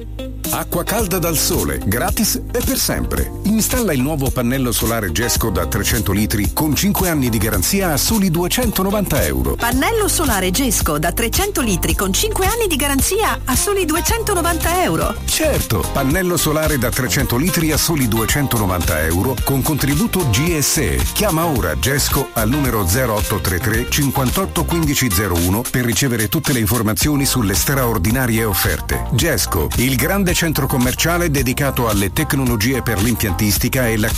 Acqua calda dal sole, gratis e per sempre. Installa il nuovo pannello solare Gesco da 300 litri con 5 anni di garanzia a soli €290. Pannello solare Gesco da 300 litri con 5 anni di garanzia a soli €290. Certo, pannello solare da 300 litri a soli €290 con contributo GSE. Chiama ora Gesco al numero 0833 58 1501 per ricevere tutte le informazioni sulle straordinarie offerte. Gesco, il grande centro commerciale dedicato alle tecnologie per l'impiantistica e la